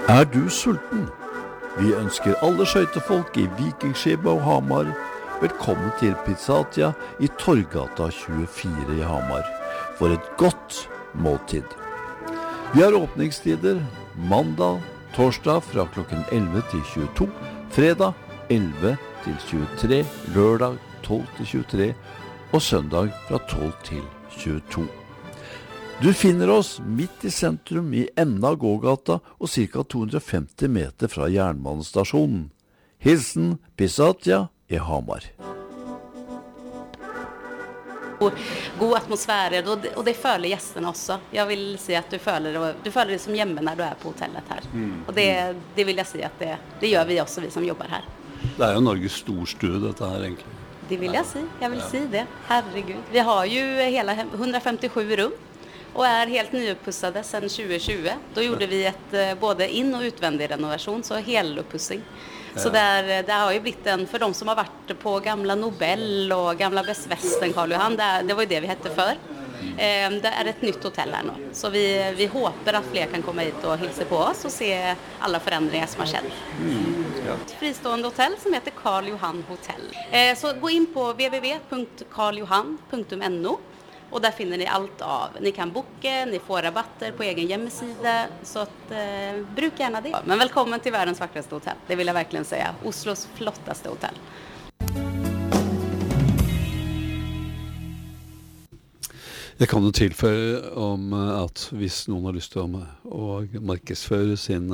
Er du sulten? Vi ønsker alle skøytefolk i Vikingskipet og Hamar velkommen til Pizzatia i Torggata 24 i Hamar for et godt måltid. Vi har åpningstider mandag, torsdag fra klokken 11 til 22, fredag 11 til 23, lørdag 12 til 23 og søndag fra 12 til 22. Du finner oss midt i sentrum i enden av gågata og ca. 250 meter fra jernbanestasjonen. Hilsen Pizzatia i Hamar. God atmosfär och det føler gästerna också. Jag vill säga att du føler det som hjemme när du är på hotellet här. Och det vill jag säga att det gör vi också, vi som jobbar här. Det är ju Norges storstue detta här egentligen. Det vill jag vill säga det. Herregud. Vi har ju hela 157 rum. Och är helt nyuppussade sedan 2020. Då gjorde vi ett både in- och utvändig renovation, så heluppussing. Så det har ju blivit för de som har varit på gamla Nobel och gamla Best Western Karl Johan, det var ju det vi hette för. Det är ett nytt hotell här nu. Så vi hoppas att fler kan komma hit och hilsa på oss och se alla förändringar som har skett. Ett fristående hotell som heter Karl Johan Hotel. Så gå in på www.karljohan.no. Och där finner ni allt av. Ni kan boka, ni får rabatter på egen hemsida. Så att, bruk gärna det. Men välkommen till världens vackraste hotell. Det vill jag verkligen säga. Oslos flottaste hotell. Jeg kan jo tilføye om at hvis noen har lyst til å markedsføre sin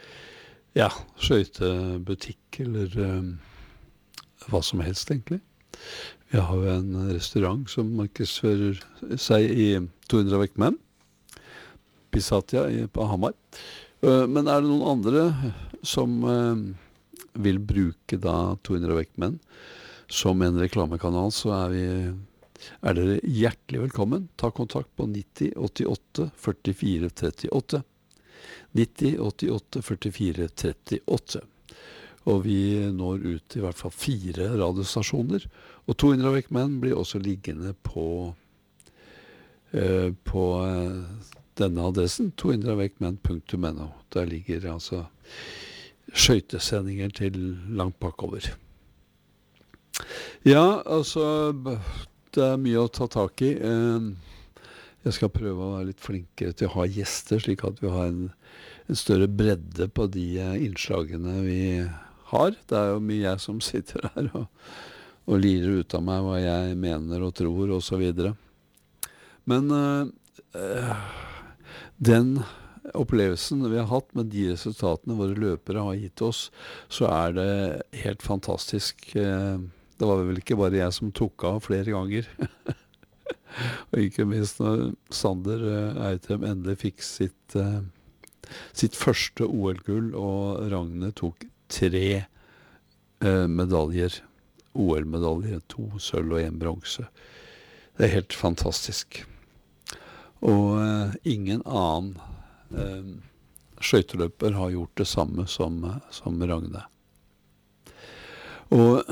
skøytebutikk eller hva som helst egentlig. Vi har jo en restaurant som markedsfører seg i 200 vektmenn, Pizzatia på Hamar. Men er det noen andre som vil bruke da 200 vektmenn som en reklamekanal, så er dere hjertelig velkommen. Ta kontakt på 90 88 44 38. 90 88 44 38. Og vi når ut i hvert fall 4 radiostasjoner. Og 200 vektmenn blir også liggende på denne adressen, 200vektmenn.no. Der ligger altså skøytesendinger til langt bakover. Ja, altså, det er mye å ta tak i. Jeg skal prøve å være litt flinkere til å ha gjester, slik at vi har en større bredde på de innslagene vi har. Det er jo mye jeg som sitter her og lirer ut av meg hva jeg mener og tror og så videre. Men den opplevelsen vi har hatt med de resultatene våre løpere har gitt oss, så er det helt fantastisk. Det var vel ikke bare jeg som tok av flere ganger. Og ikke minst når Sander Eitrem endelig fikk sitt første OL-gull, og Ragne tok 3 medaljer, OL-medaljer, 2 sølv og 1 bronse. Det er helt fantastisk. Og ingen annen skøyteløper har gjort det samme som Ragne. Og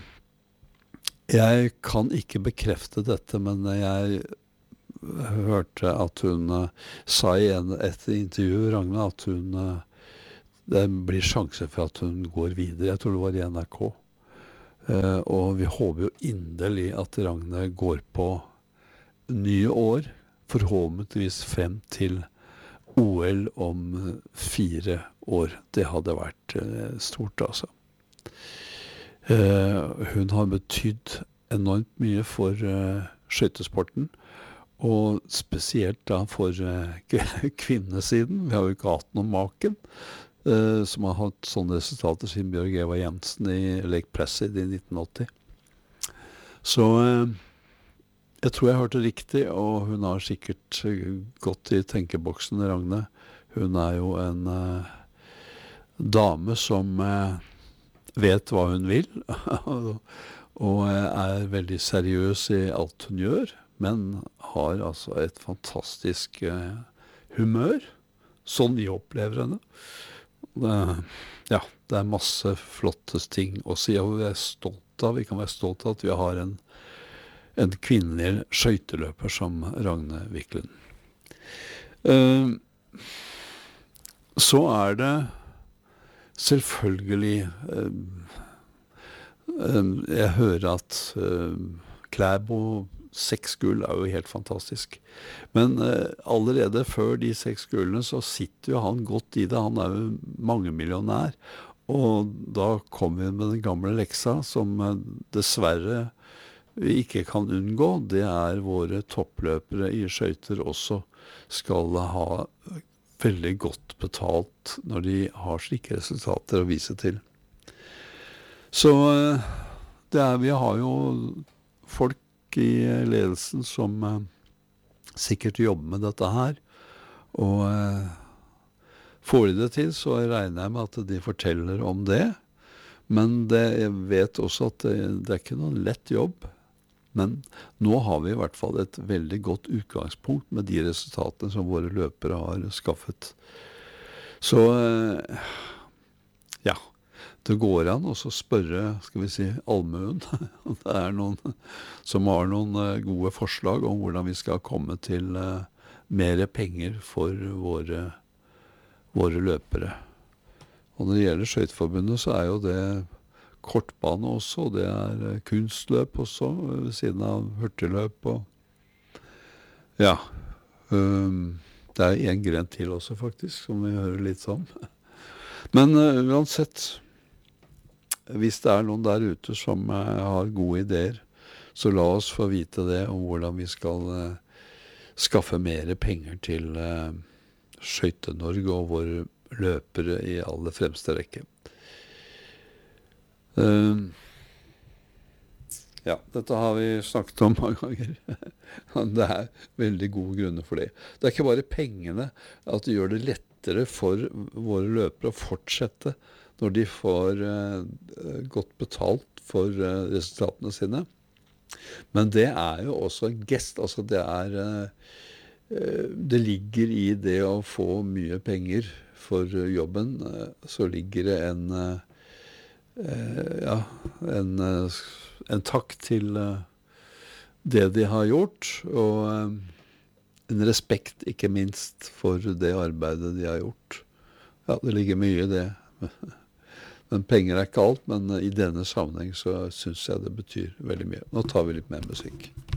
jeg kan ikke bekrefte dette, men jeg hørte at hun sa i et intervju, Ragne, at det blir sjanse for at hun går videre. Jeg tror det var i NRK. Og vi håper jo inderlig at Ragne går på nye år, forhåpentligvis frem til OL om 4 år. Det hadde vært stort, altså. Hun har betydd enormt mye for skøytesporten, og spesielt da for kvinnesiden. Vi har jo ikke hatt noen maken som har hatt sånne resultater siden Bjørg Eva Jensen i Lake Placid i 1980. Så jeg tror jeg hørte riktig, og hun har sikkert gått i tenkeboksen, Ragne. Hun er jo en dame som vet hva hun vil, og er veldig seriøs i alt hun gjør, men har altså et fantastisk humør, sånn vi opplever henne. Det er masse flotte ting å si, og vi kan være stolt av at vi har en kvinnelig skøyteløper som Ragne Wiklund. Så det selvfølgelig jeg hører at Klæbo 6 gull jo helt fantastisk. Men allerede før de 6 gullene så sitter jo han godt i det. Han jo mangemillionær. Og da kommer vi med den gamle leksa som dessverre vi ikke kan unngå. Det våre toppløpere i skøyter også skal ha veldig godt betalt når de har slike resultater å vise til. Så vi har jo folk i ledelsen som sikkert jobber med dette her, og får de det til, så regner jeg med at de forteller om det. Men jeg vet også at det ikke noen lett jobb. Men nå har vi i hvert fall et veldig godt utgangspunkt med de resultatene som våre løpere har skaffet. Så ja, det går an å spørre, skal vi si, allmuen. Det noen som har noen gode forslag om hvordan vi skal komme til mer penger for våre løpere. Og når det gjelder Skøyteforbundet, så jo det kortbane også, det kunstløp også, ved siden av hurtigløp. Og ja, det en gren til også faktisk, som vi hører litt om. Men uansett, hvis det noen der ute som har gode ideer, så la oss få vite det om hvordan vi skal skaffe mer penger til Skøyte-Norge og våre løpere i aller fremste rekke. Ja, dette har vi snakket om mange ganger. Det veldig gode grunner for det. Det ikke bare pengene at det gjør det lettere for våre løpere å fortsette når de får godt betalt for resultatene sine. Men det jo også en gest, altså det ligger i det å få mye penger for jobben, så ligger det en takk til det de har gjort, og en respekt ikke minst for det arbeidet de har gjort. Ja, det ligger mye i det. Men penger ikke alt, men i denne sammenheng så synes jeg det betyr veldig mye. Nå tar vi litt mer musikk.